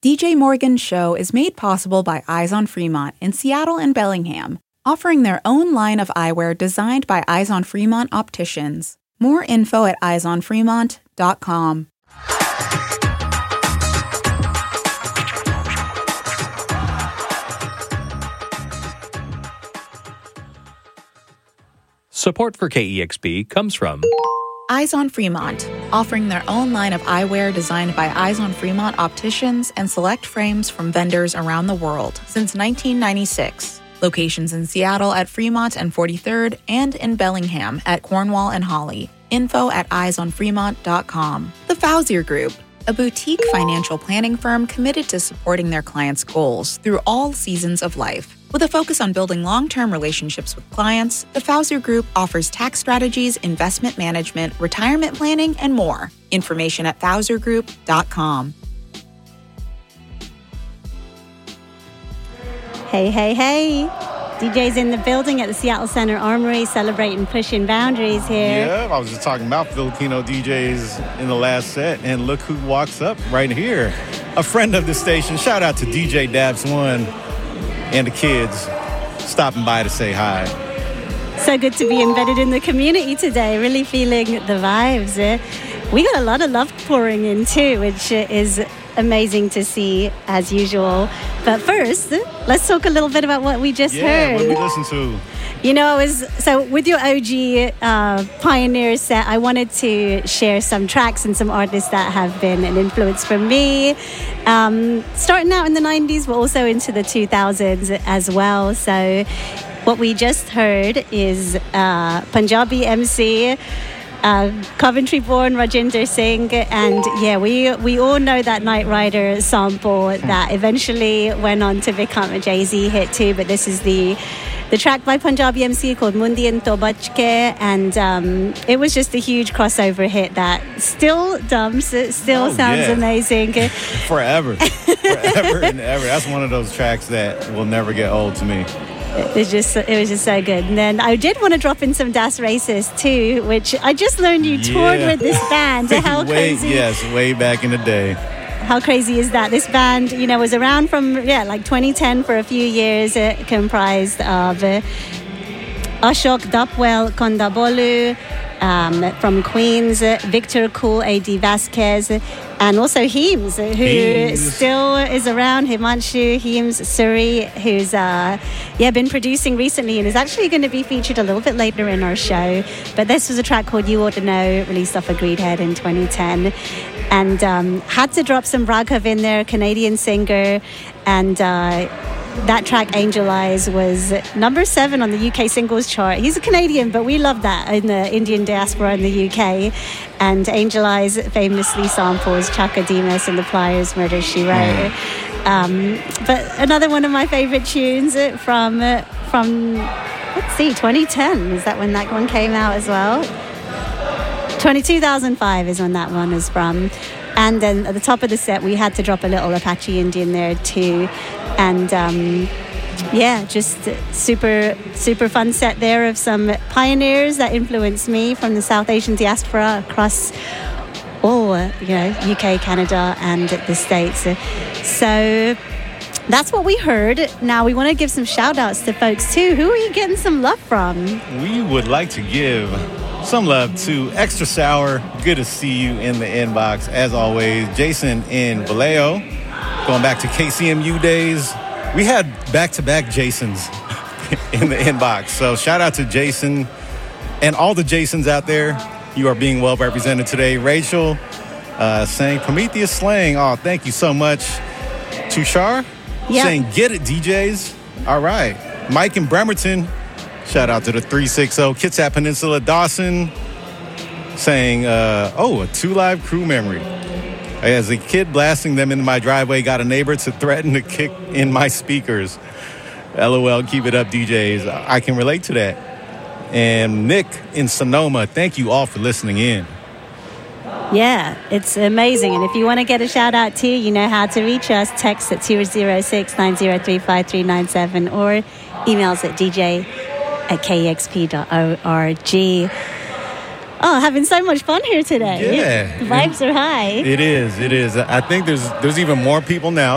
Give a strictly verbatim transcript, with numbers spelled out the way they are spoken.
D J Morgan's show is made possible by Eyes on Fremont in Seattle and Bellingham, offering their own line of eyewear designed by Eyes on Fremont opticians. More info at eyes on fremont dot com. Support for K E X P comes from Eyes on Fremont, offering their own line of eyewear designed by Eyes on Fremont opticians and select frames from vendors around the world since nineteen ninety-six. Locations in Seattle at Fremont and forty-third and in Bellingham at Cornwall and Holly. Info at eyes on fremont dot com. The Fauzier Group, a boutique financial planning firm committed to supporting their clients' goals through all seasons of life. With a focus on building long-term relationships with clients, the Fauzier Group offers tax strategies, investment management, retirement planning, and more. Information at fauzier group dot com. Hey, hey, hey. D J's in the building at the Seattle Center Armory, celebrating pushing boundaries here. Yeah, I was just talking about Filipino D Js in the last set, and look who walks up right here. A friend of the station. Shout out to D J Dabs One and the kids stopping by to say hi. So good to be embedded in the community today, really feeling the vibes. We got a lot of love pouring in too, which is amazing to see as usual. But first, let's talk a little bit about what we just yeah, heard. What did we listen to? You know, it was so with your O G uh, Pioneer set, I wanted to share some tracks and some artists that have been an influence for me. Um, starting out in the nineties, but also into the two thousands as well. So what we just heard is uh, Punjabi M C, Uh, Coventry-born Rajinder Singh, and yeah, we we all know that Knight Rider sample that eventually went on to become a Jay-Z hit too. But this is the the track by Punjabi M C called Mundian To Bachke, and um, it was just a huge crossover hit that still dumps. It still oh, sounds yeah. amazing. Forever, forever and ever. That's one of those tracks that will never get old to me. It was just it was just so good. And then I did want to drop in some Das Racist too, which I just learned you yeah. toured with this band. How way, crazy! Yes, way back in the day. How crazy is that? This band, you know, was around from yeah, like twenty ten for a few years. It comprised of uh, Ashok Dapwell Kondabolu um, from Queens, uh, Victor Cool, A D Vasquez, and also Heems, who Heems. still is around. Himanshu Heems Suri, who's uh, yeah been producing recently and is actually going to be featured a little bit later in our show. But this was a track called You Ought to Know, released off of Greedhead in twenty ten. And um, had to drop some Raghav in there, Canadian singer, and uh, that track Angel Eyes was number seven on the U K singles chart. He's a Canadian, but we love that in the Indian diaspora in the U K. And Angel Eyes famously samples Chaka Demus and the Pliers' Murder, She Wrote. Mm. Um, but another one of my favorite tunes from uh, from let's see, twenty ten is that when that one came out as well. two thousand five is when that one is from. And then at the top of the set, we had to drop a little Apache Indian there too. And um, yeah, just super, super fun set there of some pioneers that influenced me from the South Asian diaspora across all, you know, U K, Canada, and the States. So that's what we heard. Now we want to give some shout outs to folks too. Who are you getting some love from? We would like to give some love to Extra Sour. Good to see you in the inbox as always. Jason in Vallejo, going back to K C M U days. We had back-to-back Jasons in the inbox. So shout out to Jason and all the Jasons out there. You are being well represented today. Rachel uh, saying Prometheus slang. Oh, thank you so much. Tushar yep. saying get it, D Js. All right. Mike in Bremerton. Shout out to the three sixty Kitsap Peninsula. Dawson saying, uh, oh, a two live crew memory. As a kid blasting them into my driveway, got a neighbor to threaten to kick in my speakers. LOL, keep it up, D Js. I can relate to that. And Nick in Sonoma, thank you all for listening in. Yeah, it's amazing. And if you want to get a shout out too, you know how to reach us. Text at two oh six, nine oh three, five three nine seven or emails at d j at k e x p dot org. Oh, having so much fun here today. Yeah. The vibes are high. It is. It is. I think there's there's even more people now